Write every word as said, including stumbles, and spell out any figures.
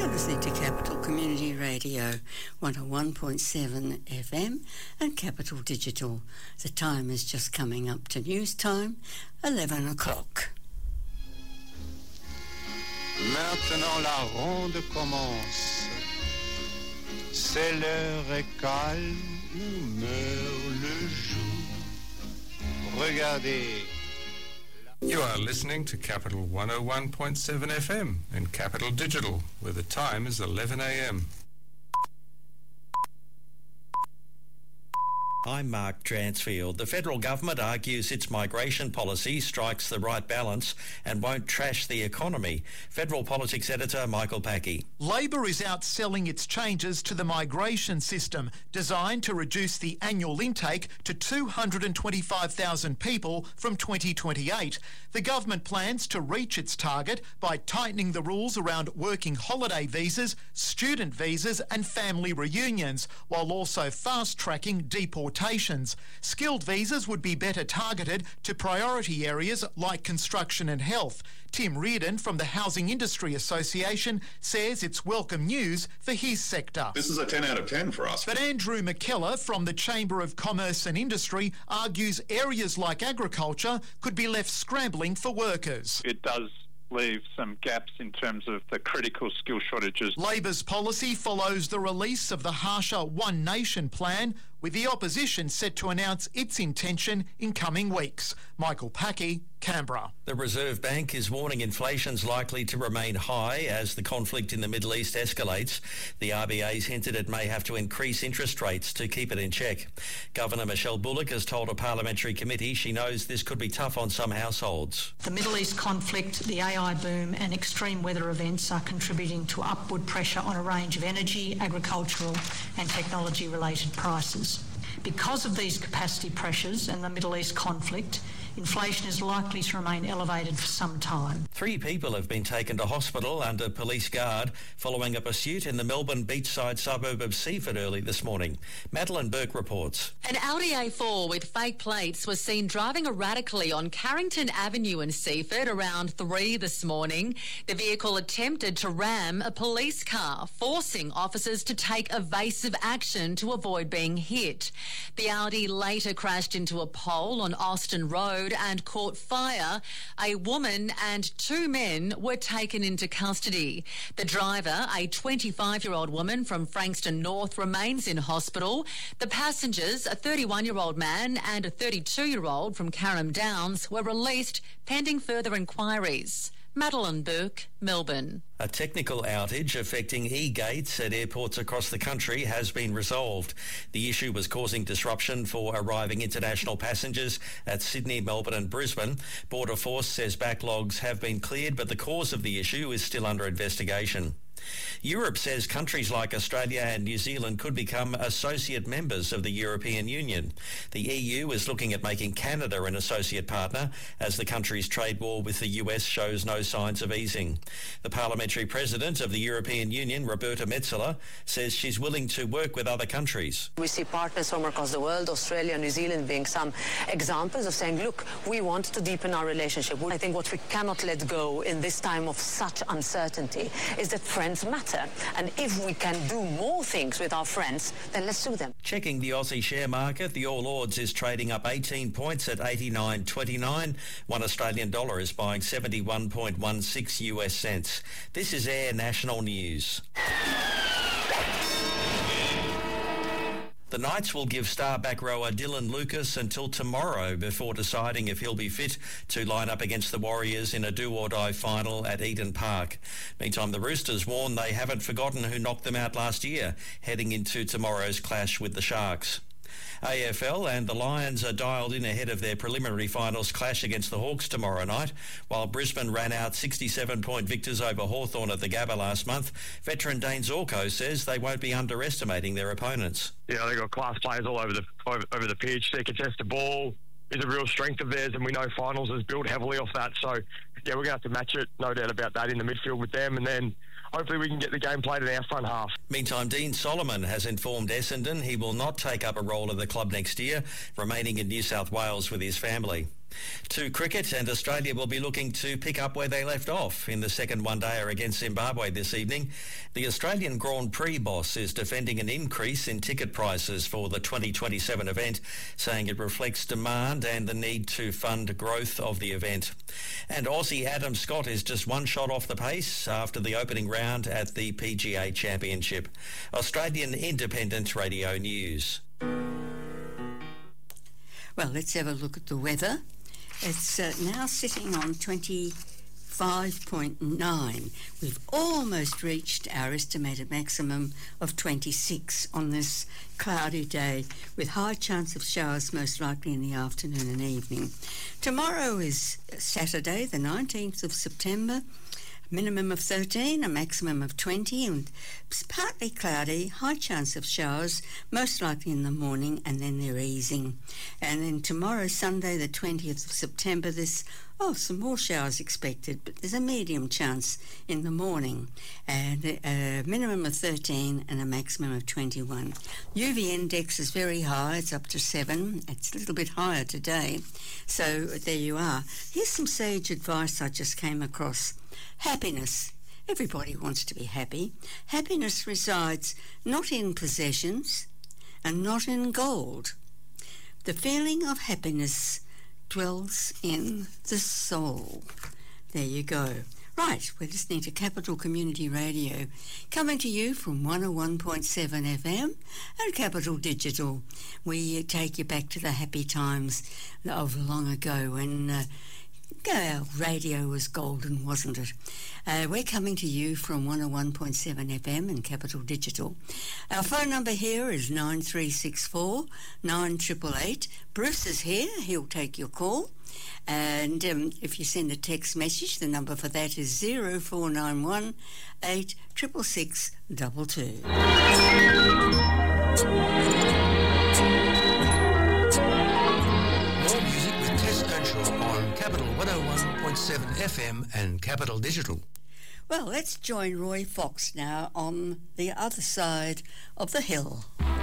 listening to Capital Community Radio, one oh one point seven F M and Capital Digital. The time is just coming up to news time, eleven o'clock. Maintenant la ronde commence. C'est l'heure est calme où meurt le jour. Regardez. You are listening to Capital one oh one point seven F M and Capital Digital, where the time is eleven a m. I'm Mark Dransfield. The federal government argues its migration policy strikes the right balance and won't trash the economy. Federal Politics Editor Michael Packey. Labor is outselling its changes to the migration system, designed to reduce the annual intake to two hundred twenty-five thousand people from twenty twenty-eight. The government plans to reach its target by tightening the rules around working holiday visas, student visas and family reunions, while also fast-tracking deportations. Skilled visas would be better targeted to priority areas like construction and health. Tim Reardon from the Housing Industry Association says it's welcome news for his sector. This is a ten out of ten for us. But Andrew McKellar from the Chamber of Commerce and Industry argues areas like agriculture could be left scrambling for workers. It does leave some gaps in terms of the critical skill shortages. Labor's policy follows the release of the harsher One Nation plan, with the opposition set to announce its intention in coming weeks. Michael Packey, Canberra. The Reserve Bank is warning inflation's likely to remain high as the conflict in the Middle East escalates. The R B A's hinted it may have to increase interest rates to keep it in check. Governor Michelle Bullock has told a parliamentary committee she knows this could be tough on some households. The Middle East conflict, the A I boom and extreme weather events are contributing to upward pressure on a range of energy, agricultural and technology-related prices. Because of these capacity pressures and the Middle East conflict, inflation is likely to remain elevated for some time. Three people have been taken to hospital under police guard following a pursuit in the Melbourne beachside suburb of Seaford early this morning. Madeline Burke reports. An Audi A four with fake plates was seen driving erratically on Carrington Avenue in Seaford around three this morning. The vehicle attempted to ram a police car, forcing officers to take evasive action to avoid being hit. The Audi later crashed into a pole on Austin Road and caught fire. A woman and two men were taken into custody. The driver, a twenty-five-year-old woman from Frankston North, remains in hospital. The passengers, a thirty-one-year-old man and a thirty-two-year-old from Carrum Downs, were released pending further inquiries. Madeline Burke, Melbourne. A technical outage affecting e-gates at airports across the country has been resolved. The issue was causing disruption for arriving international passengers at Sydney, Melbourne and Brisbane. Border Force says backlogs have been cleared, but the cause of the issue is still under investigation. Europe says countries like Australia and New Zealand could become associate members of the European Union. The E U is looking at making Canada an associate partner as the country's trade war with the U S shows no signs of easing. The parliamentary president of the European Union, Roberta Metsola, says she's willing to work with other countries. We see partners from across the world, Australia, New Zealand being some examples of saying, look, we want to deepen our relationship. I think what we cannot let go in this time of such uncertainty is that friends matter, and if we can do more things with our friends, then let's do them. Checking the Aussie share market, the All Ords is trading up eighteen points at eighty-nine twenty-nine. One Australian dollar is buying seventy-one point one six U S cents. This is Air National News. The Knights will give star back rower Dylan Lucas until tomorrow before deciding if he'll be fit to line up against the Warriors in a do-or-die final at Eden Park. Meantime, the Roosters warn they haven't forgotten who knocked them out last year, heading into tomorrow's clash with the Sharks. A F L and the Lions are dialed in ahead of their preliminary finals clash against the Hawks tomorrow night. While Brisbane ran out sixty-seven point victors over Hawthorn at the Gabba last month, veteran Dane Zorko says they won't be underestimating their opponents. Yeah, they've got class players all over the over, over the pitch. Their contested ball is a real strength of theirs, and we know finals is built heavily off that. So, yeah, we're going to have to match it, no doubt about that, in the midfield with them, and then hopefully we can get the game played in our front half. Meantime, Dean Solomon has informed Essendon he will not take up a role at the club next year, remaining in New South Wales with his family. To cricket, and Australia will be looking to pick up where they left off in the second one-dayer against Zimbabwe this evening. The Australian Grand Prix boss is defending an increase in ticket prices for the twenty twenty-seven event, saying it reflects demand and the need to fund growth of the event. And Aussie Adam Scott is just one shot off the pace after the opening round at the P G A Championship. Australian Independent Radio News. Well, let's have a look at the weather. It's uh, now sitting on twenty-five point nine. We've almost reached our estimated maximum of twenty-six on this cloudy day, with high chance of showers most likely in the afternoon and evening. Tomorrow is Saturday, the nineteenth of September. Minimum of thirteen, a maximum of twenty, and it's partly cloudy, high chance of showers, most likely in the morning, and then they're easing. And then tomorrow, Sunday, the twentieth of September, there's, oh, some more showers expected, but there's a medium chance in the morning, and a minimum of thirteen and a maximum of twenty-one. U V index is very high, it's up to seven. It's a little bit higher today, so there you are. Here's some sage advice I just came across. Happiness. Everybody wants to be happy. Happiness resides not in possessions and not in gold. The feeling of happiness dwells in the soul. There you go. Right, we're listening to Capital Community Radio, coming to you from one oh one point seven F M and Capital Digital. We take you back to the happy times of long ago when uh, our radio was golden, wasn't it? Uh, we're coming to you from one oh one point seven F M and Capital Digital. Our phone number here is nine three six four, nine eight eight eight. Bruce is here. He'll take your call. And um, if you send a text message, the number for that is zero four nine one, eight six six six two two. Capital one oh one point seven F M and Capital Digital. Well, let's join Roy Fox now on the other side of the hill.